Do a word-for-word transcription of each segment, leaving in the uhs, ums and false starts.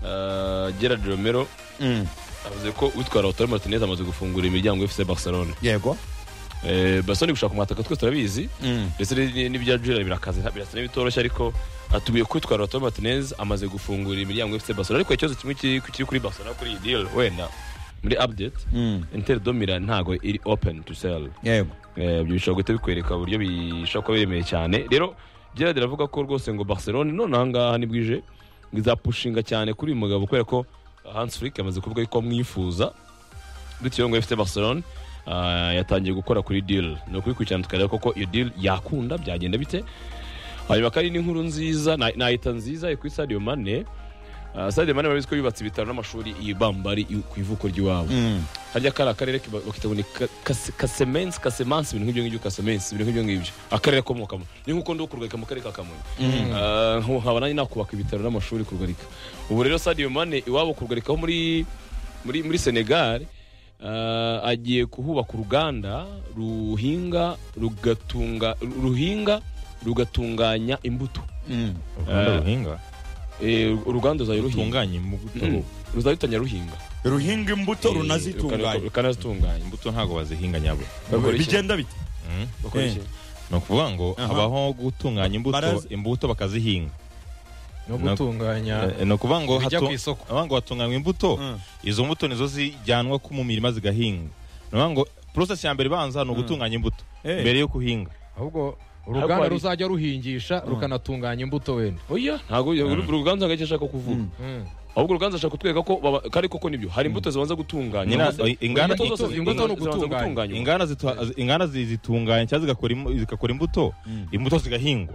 uh, Gerard Romero mm. avuze ko witwa Lautaro Martinez amaze gufungura imiryango F C Barcelona. Yego. Eh Barcelona gushaka umwataka twese turabizi. Mm. Ndetse n'ibya Gerard birakaze birasa n'ibitoroshye ariko atubiye ko witwa Lautaro Martinez amaze gufungura imiryango F C Barcelona ariko ikibazo kimwe kiri kuri Barcelona kuri deal wenda muri update mm. Inter de Milan ntago iri open to sell. Yego. Eh byo bishobora guhita bikwereka uburyo bishobora kuba biremeye cyane. Rero Gerard aravuga ko rwose ngo Barcelona none ahangaha nibwije ngizapushinga cyane kuri uyu mugabo kubera ko Hans Flick yamaze kuvuga ko amwifuza bityo ngo F C Barcelona uh, yatangiye gukora kuri deal no kubikurikirana tukareba koko iyo deal yakunda byagenda bite. Hanyuma kandi n'inkuru nziza nayita nziza kuri Sadio Mane. Uh, Sadio Mane babizi ko yubatse ibitaro n'amashuri ibambari ku ivuko ry'iwabo. Mm. Harya kara akarere bakitabone Casemens Casemens ibintu nk'ibyo ngibyo Casemens ibintu nk'ibyo ngibyo akarere ko mukamo ni nkuko ndo kurugaka mu karere ka Kamonyi. Mm. Uh, nkaba nani nakubaka ibitaro n'amashuri kurugaka. Ubu rero Sadio Mane iwabo kurugaka muri muri muri Senegal uh, agiye kuhubaka uruganda ruhinga rugatunga ruhinga rugatunganya imbuto. Mm. Uruganda uh, ruhinga eh uruganda zayo rutunganya imbuto mm. ruzahitanya ruhinga ruhinga imbuto e, runazitunganya rukanazitunganya imbuto ntago bazihinga nyabo bigenda bite mm. bakora iki no kuvuga ngo habaho gutunganya imbuto Baraz... imbuto bakazihinga no gutunganya no kuvuga ngo abango batunganya imbuto mm. izo mbuto nizo zijyanwa ku mu mirima zigahinga no ngo process ya mbere banza no gutunganya imbuto mm. mbere yo kuhinga ahubwo uruganda ruzajya ruhingisha rukanatunganya imbuto wenda oya ntago uruganda ngacyo ashaka kuvuga ahubwo uruganda ashaka kutwereka ko kari koko nibyo hari imbuto zibanza gutunganya ingana imbuto no gutunganya ingana ingana zitunganya cyangwa zigakora zigakora imbuto imbuto zigahingwa.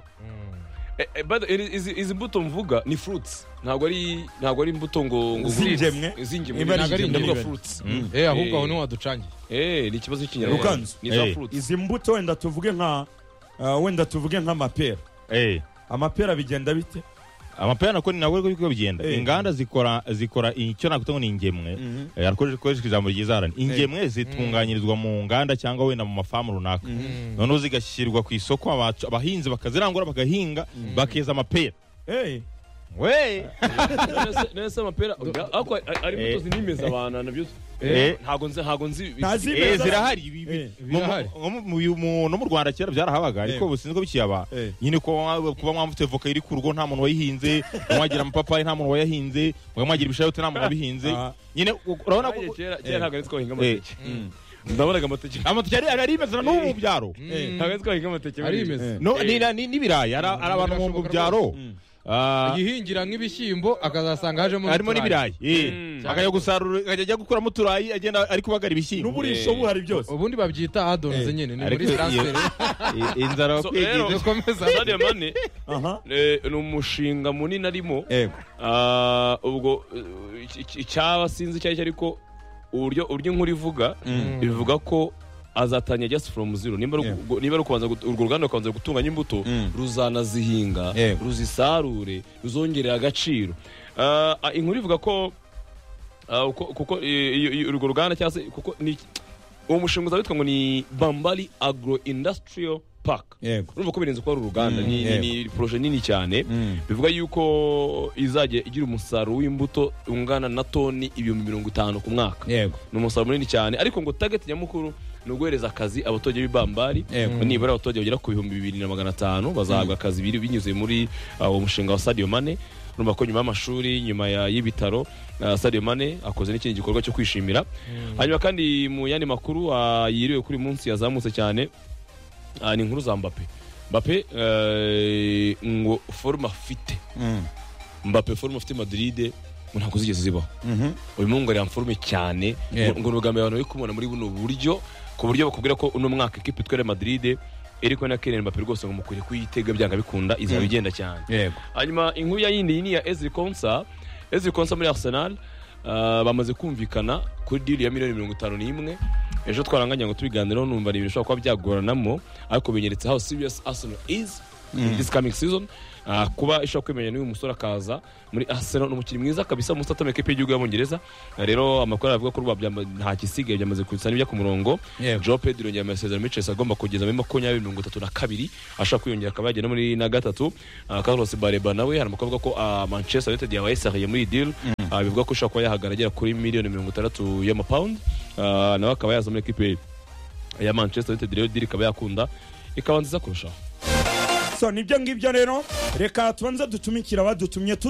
Izi mbuto mvuga ni fruits ntago ari ntago ari imbuto ngo ngo zingemwe zingemwe ntago ari imbuto fruits eh ahubwo aho ni waducangiye eh ni kibazo cy'ikinyarwanda ni za fruits. Izi mbuto wenda tuvuge nka Uh, wenda tuvuge nk'amapera eh amapera bigenda bite amapera nako ni nawe ko bigenda hey. Inganda zikora zikora icyo nakutango ni ingemwe mm -hmm. Arakoresha koresha ijambo ryizarana ingemwe hey. Zitunganyirizwa mu nganda cyangwa wenda mu mafamu runaka mm -hmm. Noneho zigashyirwa ku isoko abahinzi bakazirangura bagahinga mm -hmm. Bakeza amapera eh we nese amapera ako ari muto zinimeza abana nabyo eh ntago nzi ntago nzi eh zirahari ibi no mu Rwanda kera byarahabaga ariko businzwe bikiyaba nyine ko kuba mwamfite voka iri ku rugo nta muntu wayihinze mwagira amapapayi nta muntu wayahinze mwagira ibishayote nta muntu wabihinze nyine urabona ko kera kera ntago nzi ko hinga amateke ndabonaga amateke amateke ari ari imeze no mu byaro ntago nzi ko hinga amateke ari imeze no ni n'ibirayi ari abantu mu byaro yihingira nk'ibishyimbo akazasanga hajemo harimo n'ibirayi akajya gusarura akajya gukuramo uturayi agenda ari kubagara ibishyimbo n'uburisho buhari byose ubundi babyita adonze nyine ni muri transfer inzara kwigize komeza Sadio Mane ni umushinga munini arimo ubwo icyaba sinzi cyari ariko uburyo uburyo nkuru ivuga bivuga ko azatanya just from zero nimba niba rukubanza urwo ruganda rukanza gutunganya imbuto ruzanazihinga ruzisarure ruzongerera agaciro. Inkuru ivuga ko kuko urwo ruganda cyase kuko ni uwo mushinga uzabitwa ngo ni Bambali Agro Industrial Park. Urumva ko birenze ko ari uruganda ni ni projet nini cyane bivuga yuko izajye igira umusaruro w'imbuto ungana na toni ibihumbi mirongo itanu ku mwaka. Ni umusaruro munini cyane ariko ngo target nyamukuru nuguhereza akazi abatoje b'Ibambari nibura abatoje bagera ku bihumbi bibiri na magana atanu bazahabwa akazi biri binyuze muri uwo mushinga wa Sadio Mane. Urumva ko nyuma y'amashuri nyuma y'ibitaro Sadio Mane akoze n'ikindi gikorwa cyo kwishimira. Hanyuma kandi mu yandi makuru yiriwe kuri munsi yazamutse cyane ni inkuru za Mbappe. Mbappe ngo forma fite Mbappe forma fite Madrid ntabwo zigeze zibaho. Uyu mungu ari amforme cyane ngo nugambe abantu bari kumubona muri buno buryo ku buryo bakubwira ko uno mwaka equipe twere Madrid eri ko na Kylian Mbappe rwose ngo mukuri kuyitega byanga bikunda izaba igenda cyane. Hanyuma inkuru ya yindi ni ya Ezri Konsa. Ezri Konsa muri Arsenal bamaze kumvikana kuri deal ya miliyoni mirongo itanu n'imwe. Ejo twaranganya ngo tubiganiraho numva ni ibintu bishobora kuba byagoranamo ariko binyeretse how serious Arsenal is in this coming season. Uh, kuba ishaka kwemenya n'uyu musore akaza muri Arsenal n'umukiri mwiza kabisa mustatame equipe y'igihugu y'Abongereza. Rero amakuru avuga ko ruba nta kisigaye byamaze kutsana ibya ku murongo. Joe Pedro yongeye amasezerano muri Chelsea agomba kugeza muri makumyabiri mirongo itatu na kabiri ashaka kwiyongera akaba yagenda muri na gatatu. uh, Carlos Baleba nawe hari amakuru avuga ko uh, Manchester United yabaye seriye muri deal Ah, bivuga ko ushobora kuba yahagara agera kuri miliyoni mirongo itandatu y'amapawundi. Ah, nawe akaba yaza muri ekipe ya Manchester United, rero diri ikaba yakunda ikaba nziza kurushaho. So nibyo ngibyo rero, reka tubanze dutumikira abadutumye.